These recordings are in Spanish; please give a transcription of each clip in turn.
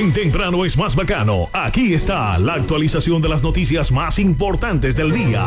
En Temprano es más bacano. Aquí está la actualización de las noticias más importantes del día.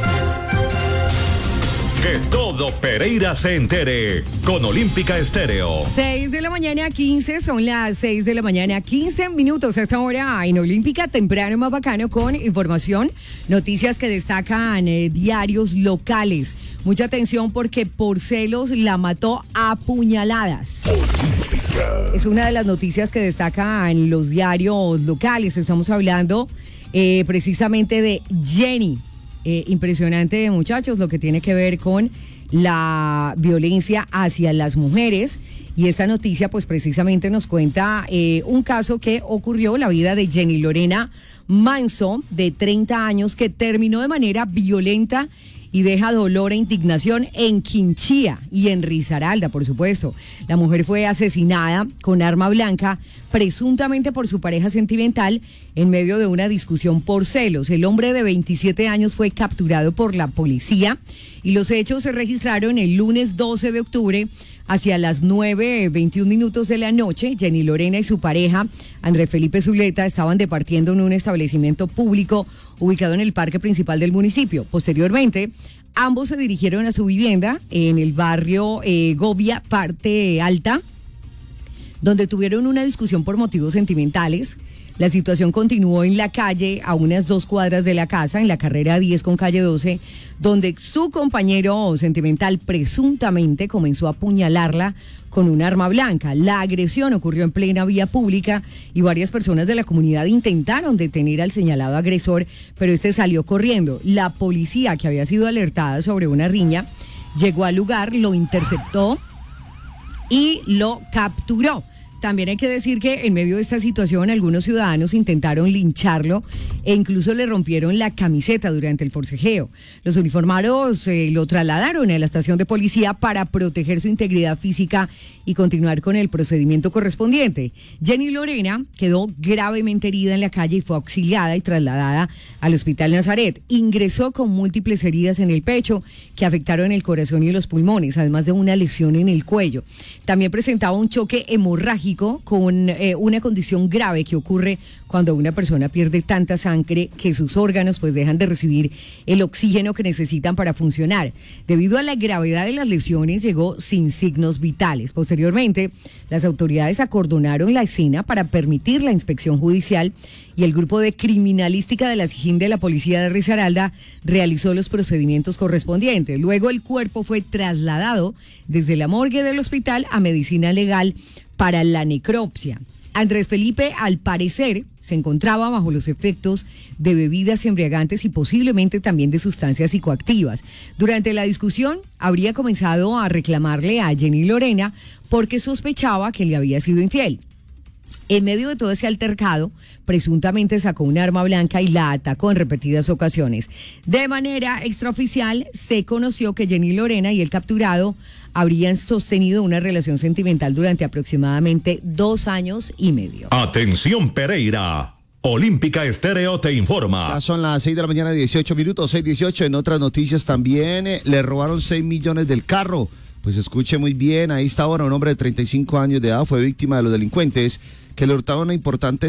Que todo Pereira se entere con Olímpica Estéreo. 6 de la mañana 15, son las 6 de la mañana 15 minutos a esta hora en Olímpica, temprano más bacano con información, noticias que destacan diarios locales. Mucha atención porque por celos la mató a puñaladas. Olímpica. Es una de las noticias que destacan los diarios locales. Estamos hablando precisamente de Jenny. Impresionante, muchachos, lo que tiene que ver con la violencia hacia las mujeres. Y esta noticia, pues precisamente nos cuenta un caso que ocurrió, la vida de Jenny Lorena Manso, de 30 años, que terminó de manera violenta y deja dolor e indignación en Quinchía y en Risaralda, por supuesto. La mujer fue asesinada con arma blanca, presuntamente por su pareja sentimental, en medio de una discusión por celos. El hombre de 27 años fue capturado por la policía y los hechos se registraron el lunes 12 de octubre hacia las 9:21 de la noche. Jenny Lorena y su pareja, Andrés Felipe Zuleta, estaban departiendo en un establecimiento público ubicado en el parque principal del municipio. Posteriormente, ambos se dirigieron a su vivienda en el barrio Govia, Parte Alta, donde tuvieron una discusión por motivos sentimentales. La situación continuó en la calle, a unas 2 cuadras de la casa, en la carrera 10 con calle 12, donde su compañero sentimental presuntamente comenzó a apuñalarla con un arma blanca. La agresión ocurrió en plena vía pública y varias personas de la comunidad intentaron detener al señalado agresor, pero este salió corriendo. La policía, que había sido alertada sobre una riña, llegó al lugar, lo interceptó y lo capturó. También hay que decir que en medio de esta situación algunos ciudadanos intentaron lincharlo e incluso le rompieron la camiseta durante el forcejeo. Los uniformados lo trasladaron a la estación de policía para proteger su integridad física y continuar con el procedimiento correspondiente. Jenny Lorena quedó gravemente herida en la calle y fue auxiliada y trasladada al Hospital Nazaret. Ingresó con múltiples heridas en el pecho que afectaron el corazón y los pulmones, además de una lesión en el cuello. También presentaba un choque hemorrágico con una condición grave que ocurre cuando una persona pierde tanta sangre que sus órganos pues dejan de recibir el oxígeno que necesitan para funcionar. Debido a la gravedad de las lesiones, llegó sin signos vitales. Posteriormente, las autoridades acordonaron la escena para permitir la inspección judicial y el grupo de criminalística de la SIJIN de la policía de Risaralda realizó los procedimientos correspondientes. Luego el cuerpo fue trasladado desde la morgue del hospital a medicina legal para la necropsia. Andrés Felipe, al parecer, se encontraba bajo los efectos de bebidas embriagantes y posiblemente también de sustancias psicoactivas. Durante la discusión, habría comenzado a reclamarle a Jenny Lorena porque sospechaba que le había sido infiel. En medio de todo ese altercado, presuntamente sacó un arma blanca y la atacó en repetidas ocasiones. De manera extraoficial, se conoció que Jenny Lorena y el capturado habrían sostenido una relación sentimental durante aproximadamente 2 años y medio. Atención Pereira. Olímpica Estéreo te informa. Ya son las 6 de la mañana, 18 minutos, 6:18. En otras noticias también le robaron 6 millones del carro. Pues escuche muy bien, ahí está ahora un hombre de 35 años de edad, fue víctima de los delincuentes que le hurtaron una importante